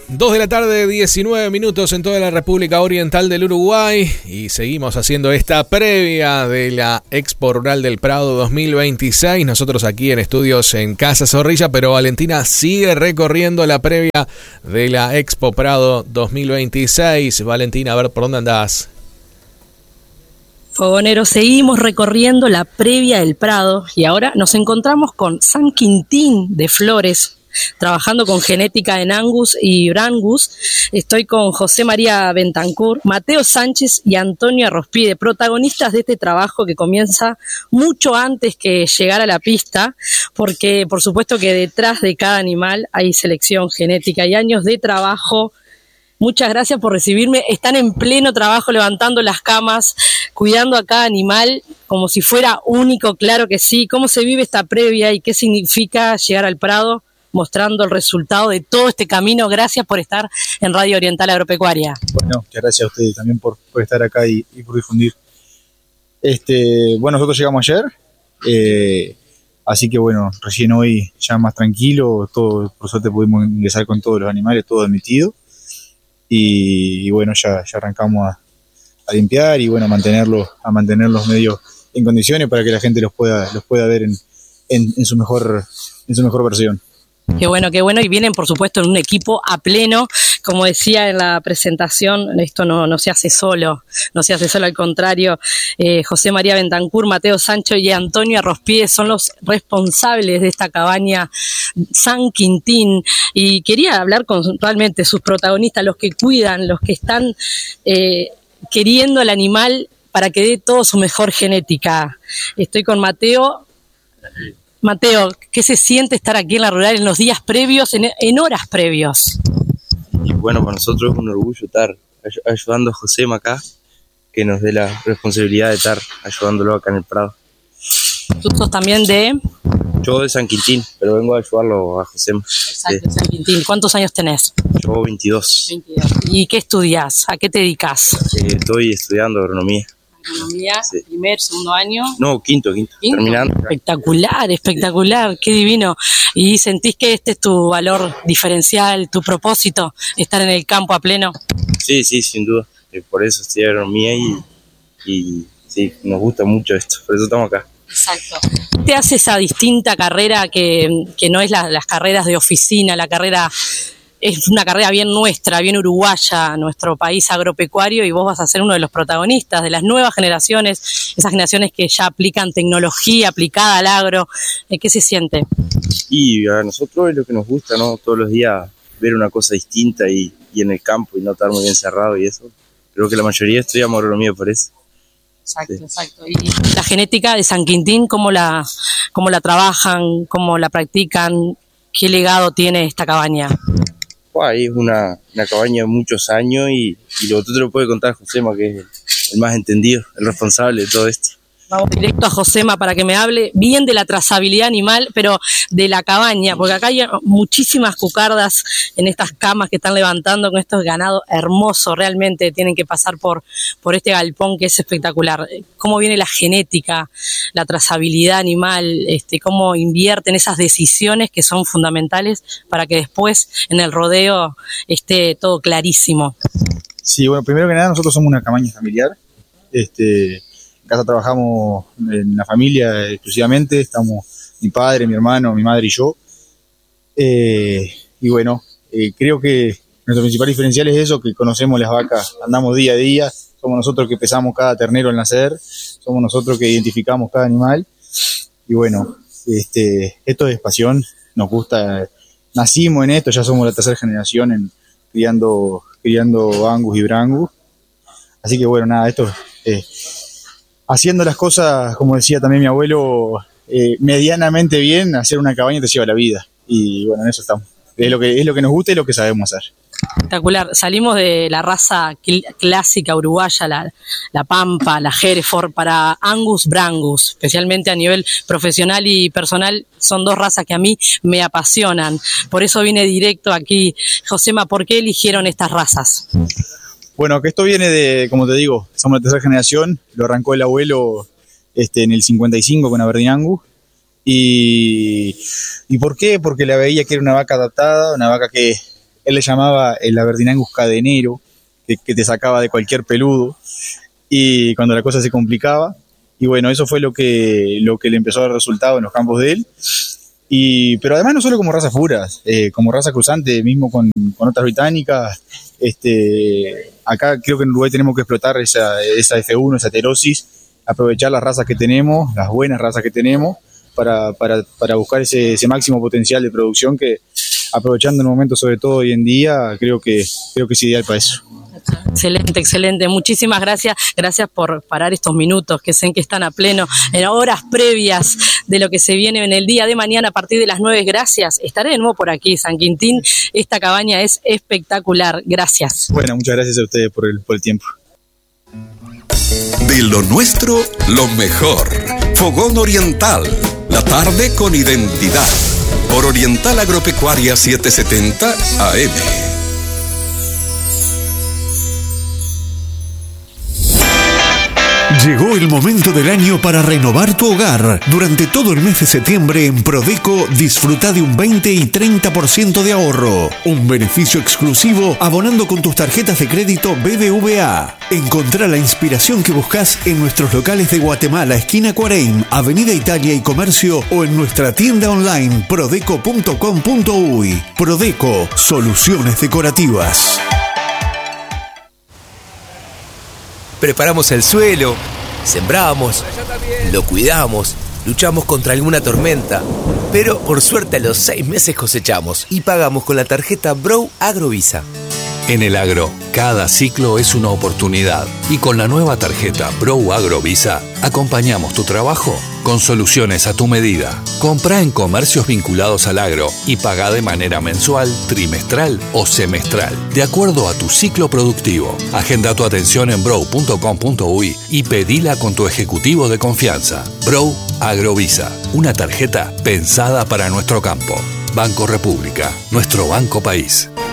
2 de la tarde, 19 minutos en toda la República Oriental del Uruguay y seguimos haciendo esta previa de la Expo Rural del Prado 2026. Nosotros aquí en estudios en Casa Zorrilla, pero Valentina sigue recorriendo la previa de la Expo Prado 2026. Valentina, a ver, ¿por dónde andás? Fogoneros, seguimos recorriendo la previa del Prado y ahora nos encontramos con San Quintín de Flores, trabajando con genética en Angus y Brangus. Estoy con José María Bentancur, Mateo Sánchez y Antonio Arrospide, protagonistas de este trabajo que comienza mucho antes que llegar a la pista, porque por supuesto que detrás de cada animal hay selección genética y años de trabajo. Muchas gracias por recibirme. Están en pleno trabajo levantando las camas, cuidando a cada animal como si fuera único, claro que sí. ¿Cómo se vive esta previa y qué significa llegar al Prado mostrando el resultado de todo este camino? Gracias por estar en Radio Oriental Agropecuaria. Bueno, muchas gracias a ustedes también por estar acá y por difundir. Bueno, nosotros llegamos ayer, así que bueno, recién hoy ya más tranquilo, todo, por suerte pudimos ingresar con todos los animales, todo admitido. Y bueno, ya arrancamos a limpiar y bueno, a mantener los medios en condiciones para que la gente los pueda ver en su mejor versión. Qué bueno, y vienen por supuesto en un equipo a pleno, como decía en la presentación, esto no se hace solo, al contrario, José María Bentancur, Mateo Sánchez y Antonio Arrospide son los responsables de esta cabaña San Quintín, y quería hablar con realmente sus protagonistas, los que cuidan, los que están queriendo al animal para que dé todo su mejor genética. Estoy con Mateo. Mateo, ¿qué se siente estar aquí en la rural en los días previos, en horas previos? Y bueno, para nosotros es un orgullo estar ayudando a Josema acá, que nos dé la responsabilidad de estar ayudándolo acá en el Prado. ¿Tú sos también de...? Yo de San Quintín, pero vengo a ayudarlo a Josema. Exacto, San Quintín. ¿Cuántos años tenés? Yo 22. ¿Y qué estudias? ¿A qué te dedicas? Estoy estudiando agronomía. Sí. ¿Primer, segundo año? No, quinto, terminando. Espectacular, qué divino. ¿Y sentís que este es tu valor diferencial, tu propósito, estar en el campo a pleno? Sí, sin duda. Por eso estudié agronomía y sí, nos gusta mucho esto, por eso estamos acá. Exacto. ¿Qué te hace esa distinta carrera que no es las carreras de oficina? La carrera es una carrera bien nuestra, bien uruguaya, nuestro país agropecuario, y vos vas a ser uno de los protagonistas de las nuevas generaciones, esas generaciones que ya aplican tecnología aplicada al agro. ¿Qué se siente? Y a nosotros es lo que nos gusta, ¿no? Todos los días ver una cosa distinta y en el campo y no estar muy encerrado y eso. Creo que la mayoría estudiamos agronomía por eso. Exacto. ¿Y la genética de San Quintín, cómo la trabajan, cómo la practican? ¿Qué legado tiene esta cabaña? Es una cabaña de muchos años y lo otro te lo puede contar Josema, que es el más entendido, el responsable de todo esto. Vamos directo a Josema para que me hable bien de la trazabilidad animal, pero de la cabaña, porque acá hay muchísimas cucardas en estas camas que están levantando con estos ganados hermosos. Realmente tienen que pasar por este galpón que es espectacular. ¿Cómo viene la genética, la trazabilidad animal? ¿Cómo invierten esas decisiones que son fundamentales para que después en el rodeo esté todo clarísimo? Sí, bueno, primero que nada nosotros somos una cabaña familiar. En casa trabajamos en la familia exclusivamente, estamos mi padre, mi hermano, mi madre y yo. Y bueno, creo que nuestro principal diferencial es eso, que conocemos las vacas, andamos día a día, somos nosotros que pesamos cada ternero al nacer, somos nosotros que identificamos cada animal. Y bueno, esto es pasión, nos gusta, nacimos en esto, ya somos la tercera generación criando Angus y Brangus. Así que bueno, nada, esto haciendo las cosas, como decía también mi abuelo, medianamente bien, hacer una cabaña te lleva la vida. Y bueno, en eso estamos. Es lo que nos gusta y lo que sabemos hacer. Espectacular. Salimos de la raza clásica uruguaya, la Pampa, la Hereford, para Angus Brangus, especialmente a nivel profesional y personal. Son dos razas que a mí me apasionan. Por eso vine directo aquí. Josema, ¿por qué eligieron estas razas? Bueno, que esto viene de, como te digo, somos la tercera generación, lo arrancó el abuelo en el 55 con Aberdeen Angus. ¿Y por qué? Porque la veía que era una vaca adaptada, una vaca que él le llamaba el Aberdeenangus cadenero, que te sacaba de cualquier peludo, y cuando la cosa se complicaba. Y bueno, eso fue lo que le empezó a dar resultado en los campos de él. Pero además no solo como razas puras, como raza cruzante, mismo con otras británicas. Acá creo que en Uruguay tenemos que explotar esa F1, esa heterosis, aprovechar las razas que tenemos, las buenas razas que tenemos, para buscar ese máximo potencial de producción que, aprovechando el momento, sobre todo hoy en día, creo que es ideal para eso. Excelente, excelente. Muchísimas gracias. Gracias por parar estos minutos que sé que están a pleno, en horas previas de lo que se viene en el día de mañana a partir de las 9. Gracias. Estaré de nuevo por aquí, San Quintín. Esta cabaña es espectacular. Gracias. Bueno, muchas gracias a ustedes por el tiempo. De lo nuestro, lo mejor. Fogón Oriental. La tarde con identidad. Por Oriental Agropecuaria 770 AM. Llegó el momento del año para renovar tu hogar. Durante todo el mes de septiembre en Prodeco disfruta de un 20 y 30% de ahorro. Un beneficio exclusivo abonando con tus tarjetas de crédito BBVA. Encontrá la inspiración que buscas en nuestros locales de Guatemala, esquina Cuareim, Avenida Italia y Comercio, o en nuestra tienda online prodeco.com.uy. Prodeco, soluciones decorativas. Preparamos el suelo, sembramos, lo cuidamos, luchamos contra alguna tormenta, pero por suerte a los 6 meses cosechamos y pagamos con la tarjeta Brow Agrovisa. En el agro, cada ciclo es una oportunidad y con la nueva tarjeta Brow Agrovisa acompañamos tu trabajo con soluciones a tu medida. Comprá en comercios vinculados al agro y pagá de manera mensual, trimestral o semestral, de acuerdo a tu ciclo productivo. Agenda tu atención en brow.com.uy y pedila con tu ejecutivo de confianza. Brow Agrovisa, una tarjeta pensada para nuestro campo. Banco República, nuestro banco país.